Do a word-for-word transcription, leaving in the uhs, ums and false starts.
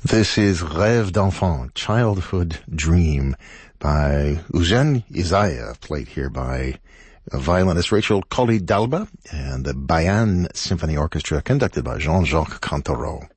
This is Rêve d'enfant, Childhood Dream, by Eugène Isaiah, played here by violinist Rachel Colley-Dalba and the Bayan Symphony Orchestra, conducted by Jean-Jacques Cantoreau.